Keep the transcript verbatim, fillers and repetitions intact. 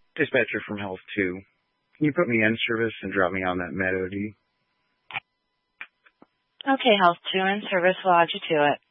Dispatcher from Health two. Can you put me in service and drop me on that Med O D? Okay, Health two in service. We'll add you to it.